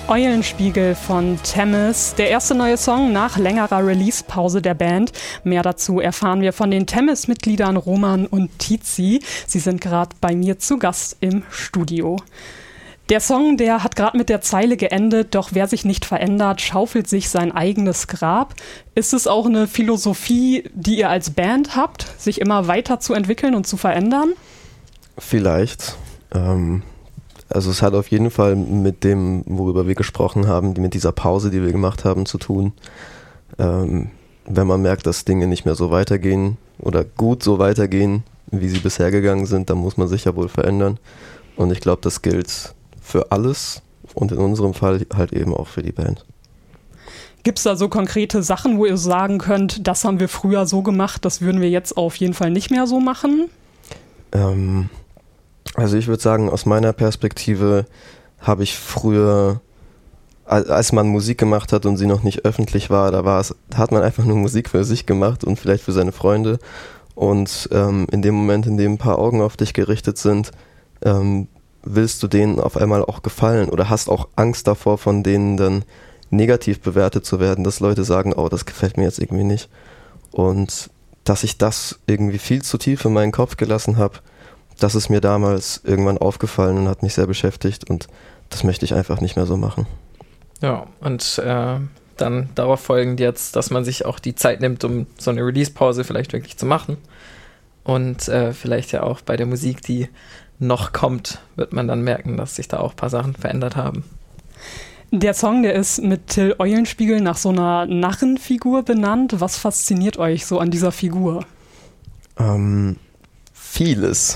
Eulenspiegel von Temmes, der erste neue Song nach längerer Release-Pause der Band. Mehr dazu erfahren wir von den Temmes-Mitgliedern Roman und Tizi. Sie sind gerade bei mir zu Gast im Studio. Der Song, der hat gerade mit der Zeile geendet, doch wer sich nicht verändert, schaufelt sich sein eigenes Grab. Ist es auch eine Philosophie, die ihr als Band habt, sich immer weiter zu entwickeln und zu verändern? Vielleicht. Also es hat auf jeden Fall mit dem, worüber wir gesprochen haben, mit dieser Pause, die wir gemacht haben, zu tun. Wenn man merkt, dass Dinge nicht mehr so weitergehen oder gut so weitergehen, wie sie bisher gegangen sind, dann muss man sich ja wohl verändern. Und ich glaube, das gilt für alles und in unserem Fall halt eben auch für die Band. Gibt es da so konkrete Sachen, wo ihr sagen könnt, das haben wir früher so gemacht, das würden wir jetzt auf jeden Fall nicht mehr so machen? Also ich würde sagen, aus meiner Perspektive habe ich früher, als man Musik gemacht hat und sie noch nicht öffentlich war, da hat man einfach nur Musik für sich gemacht und vielleicht für seine Freunde. Und in dem Moment, in dem ein paar Augen auf dich gerichtet sind, willst du denen auf einmal auch gefallen oder hast auch Angst davor, von denen dann negativ bewertet zu werden, dass Leute sagen, oh, das gefällt mir jetzt irgendwie nicht. Und dass ich das irgendwie viel zu tief in meinen Kopf gelassen habe, das ist mir damals irgendwann aufgefallen und hat mich sehr beschäftigt und das möchte ich einfach nicht mehr so machen. Ja, und dann darauf folgend jetzt, dass man sich auch die Zeit nimmt, um so eine Release-Pause vielleicht wirklich zu machen. Und vielleicht ja auch bei der Musik, die noch kommt, wird man dann merken, dass sich da auch ein paar Sachen verändert haben. Der Song, der ist mit Till Eulenspiegel nach so einer Narrenfigur benannt. Was fasziniert euch so an dieser Figur? Vieles.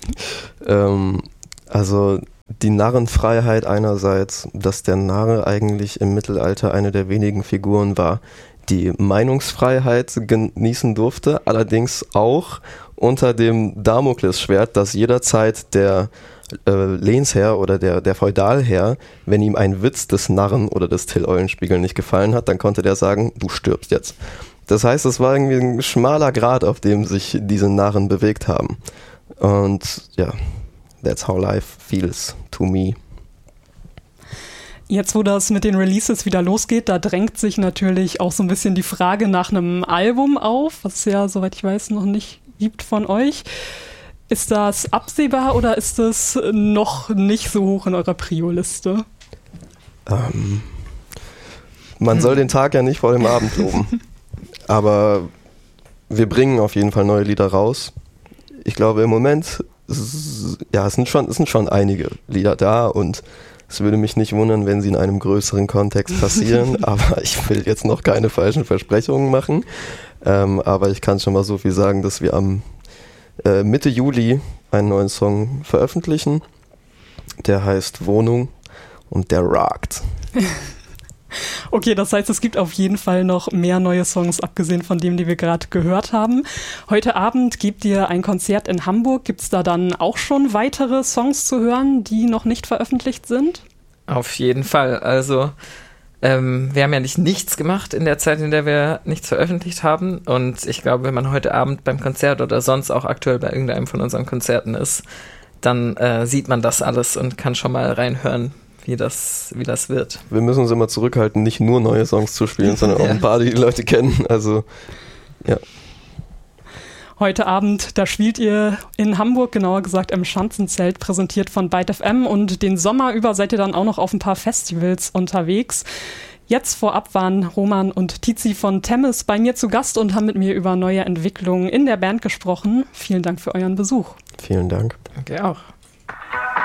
Also die Narrenfreiheit einerseits, dass der Narr eigentlich im Mittelalter eine der wenigen Figuren war, die Meinungsfreiheit genießen durfte, allerdings auch unter dem Damoklesschwert, dass jederzeit der Lehnsherr oder der Feudalherr, wenn ihm ein Witz des Narren oder des Till Eulenspiegel nicht gefallen hat, dann konnte der sagen, du stirbst jetzt. Das heißt, es war irgendwie ein schmaler Grat, auf dem sich diese Narren bewegt haben. Und ja, that's how life feels to me. Jetzt, wo das mit den Releases wieder losgeht, da drängt sich natürlich auch so ein bisschen die Frage nach einem Album auf, was es ja, soweit ich weiß, noch nicht gibt von euch. Ist das absehbar oder ist das noch nicht so hoch in eurer Prio-Liste? Man soll den Tag ja nicht vor dem Abend loben. Aber wir bringen auf jeden Fall neue Lieder raus. Ich glaube im Moment, es sind schon einige Lieder da und es würde mich nicht wundern, wenn sie in einem größeren Kontext passieren, aber ich will jetzt noch keine falschen Versprechungen machen. Aber ich kann schon mal so viel sagen, dass wir am Mitte Juli einen neuen Song veröffentlichen. Der heißt Wohnung und der rockt. Okay, das heißt, es gibt auf jeden Fall noch mehr neue Songs, abgesehen von dem, die wir gerade gehört haben. Heute Abend gebt ihr ein Konzert in Hamburg. Gibt es da dann auch schon weitere Songs zu hören, die noch nicht veröffentlicht sind? Auf jeden Fall. Also wir haben ja nicht nichts gemacht in der Zeit, in der wir nichts veröffentlicht haben. Und ich glaube, wenn man heute Abend beim Konzert oder sonst auch aktuell bei irgendeinem von unseren Konzerten ist, dann sieht man das alles und kann schon mal reinhören, wie das wird. Wir müssen uns immer zurückhalten, nicht nur neue Songs zu spielen, sondern auch ein paar, die Leute kennen. Also, ja. Heute Abend, da spielt ihr in Hamburg, genauer gesagt im Schanzenzelt, präsentiert von Byte FM und den Sommer über seid ihr dann auch noch auf ein paar Festivals unterwegs. Jetzt vorab waren Roman und Tizi von Temmes bei mir zu Gast und haben mit mir über neue Entwicklungen in der Band gesprochen. Vielen Dank für euren Besuch. Vielen Dank. Danke auch.